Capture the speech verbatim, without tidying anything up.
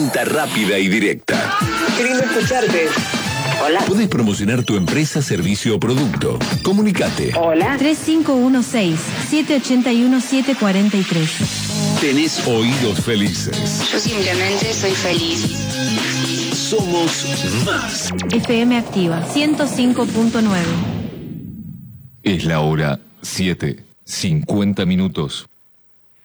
Venta rápida y directa. Qué lindo escucharte. Hola. Podés promocionar tu empresa, servicio o producto. Comunicate. Hola. tres cinco uno seis, siete ocho uno, siete cuatro tres. Tenés oídos felices. Yo simplemente soy feliz. Somos más. F M Activa ciento cinco punto nueve. Es la hora siete, cincuenta minutos.